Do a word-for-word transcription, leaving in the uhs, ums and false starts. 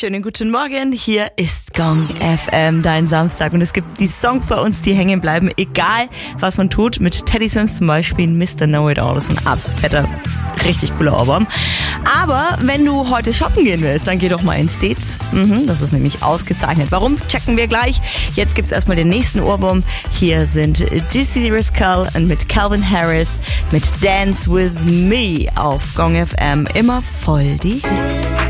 Schönen guten Morgen, hier ist Gong F M, dein Samstag. Und es gibt die Songs bei uns, die hängen bleiben, egal was man tut. Mit Teddy Swims zum Beispiel, Mister Know-It-All, das ist ein absolut fetter, richtig cooler Ohrwurm. Aber wenn du heute shoppen gehen willst, dann geh doch mal ins Dez. Mhm, das ist nämlich ausgezeichnet. Warum? Checken wir gleich. Jetzt gibt's erstmal den nächsten Ohrwurm. Hier sind Dizzy Rascal mit Calvin Harris mit Dance With Me auf Gong F M. Immer voll die Hits.